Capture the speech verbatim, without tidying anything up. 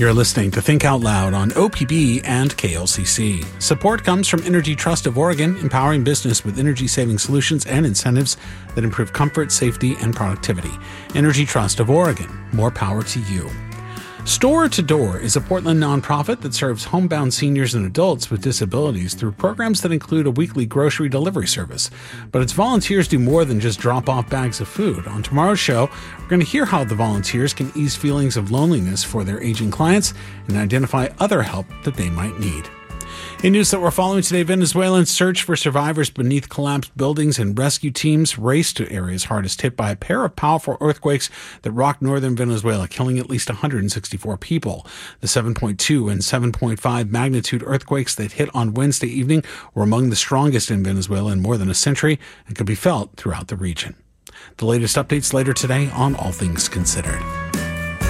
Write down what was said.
You're listening to Think Out Loud on O P B and K L C C. Support comes from Energy Trust of Oregon, empowering business with energy-saving solutions and incentives that improve comfort, safety, and productivity. Energy Trust of Oregon. More power to you. Store to Door is a Portland nonprofit that serves homebound seniors and adults with disabilities through programs that include a weekly grocery delivery service. But its volunteers do more than just drop off bags of food. On tomorrow's show, we're going to hear how the volunteers can ease feelings of loneliness for their aging clients and identify other help that they might need. In news that we're following today, Venezuelans search for survivors beneath collapsed buildings and rescue teams race to areas hardest hit by a pair of powerful earthquakes that rocked northern Venezuela, killing at least one hundred sixty-four people. The seven point two and seven point five magnitude earthquakes that hit on Wednesday evening were among the strongest in Venezuela in more than a century and could be felt throughout the region. The latest updates later today on All Things Considered.